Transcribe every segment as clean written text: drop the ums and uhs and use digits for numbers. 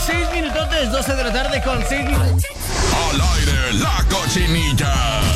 6 minutotes, 12 de la tarde con 6 minutos. Al aire, la cochinilla.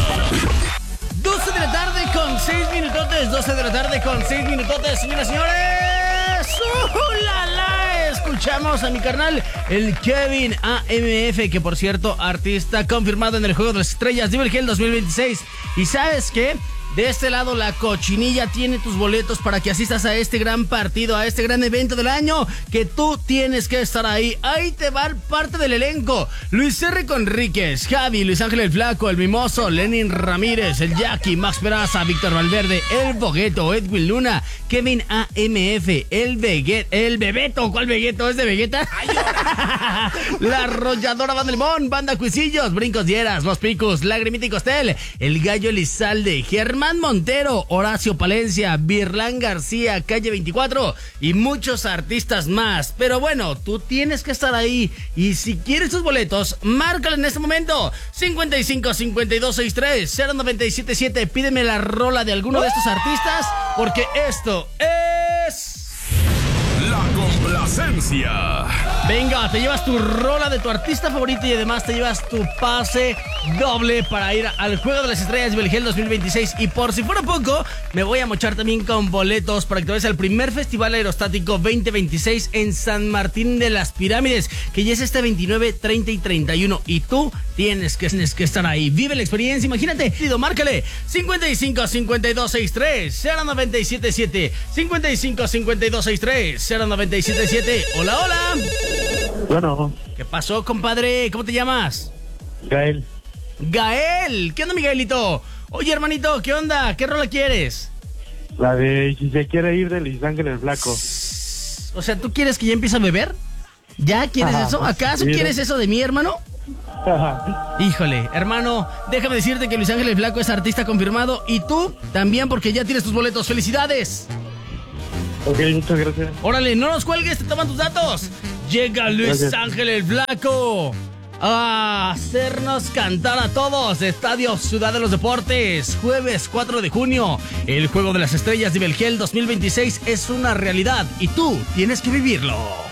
12 de la tarde con 6 minutotes, 12 de la tarde con 6 minutotes, señoras y señores. ¡La, la! Escuchamos a mi carnal, el Kevin AMF, que por cierto, artista confirmado en el Juego de las Estrellas Nivel Gel 2026. ¿Y sabes qué? De este lado, la cochinilla tiene tus boletos para que asistas a este gran partido, a este gran evento del año, que tú tienes que estar ahí. Ahí te va parte del elenco: Luis R. Conríquez, Javi, Luis Ángel el Flaco, el Mimoso, Lenin Ramírez, el Jackie, Max Peraza, Víctor Valverde, el Bogueto, Edwin Luna, Kevin AMF, el Bebeto. ¿Cuál Vegueto? ¿Es de Vegeta? La Arrolladora Banda Limón, Banda Cuisillos, Brincos Dieras, Los Picos, Lagrimita y Costel, el Gallo Elizalde, Germán Montero, Horacio Palencia, Virlán García, Calle 24 y muchos artistas más. Pero bueno, tú tienes que estar ahí, y si quieres tus boletos, márcalo en este momento: 55 52 63 0977. Pídeme la rola de alguno de estos artistas, porque esto es La complacencia. Venga, te llevas tu rola de tu artista favorito y además te llevas tu pase doble para ir al Juego de las Estrellas Nivel Gel 2026. Y por si fuera poco, me voy a mochar también con boletos para que te vayas al primer Festival Aerostático 2026 en San Martín de las Pirámides, que ya es este 29, 30 y 31. Y tú tienes que estar ahí. Vive la experiencia, imagínate. Márcale 55 52 63 0977. 55 52 63 0977. Hola, hola. Bueno, ¿Qué pasó, compadre? ¿Cómo te llamas? Gael, Gael. ¿Qué onda, Miguelito? Oye, hermanito, ¿qué onda? ¿Qué rola quieres? la de Si se quiere ir de Luis Ángel el Flaco. O sea, ¿tú quieres que ya empiece a beber? ¿Ya quieres eso? ¿Acaso Sí, quieres eso de mí, hermano? Híjole, hermano, déjame decirte que Luis Ángel el Flaco es artista confirmado, y tú también, porque ya tienes tus boletos. ¡Felicidades! Ok, muchas gracias. Órale, no nos cuelgues, te toman tus datos. Llega Luis Gracias. Ángel el Flaco a hacernos cantar a todos. Estadio Ciudad de los Deportes, jueves 4 de junio. El Juego de las Estrellas Nivel Gel 2026 es una realidad y tú tienes que vivirlo.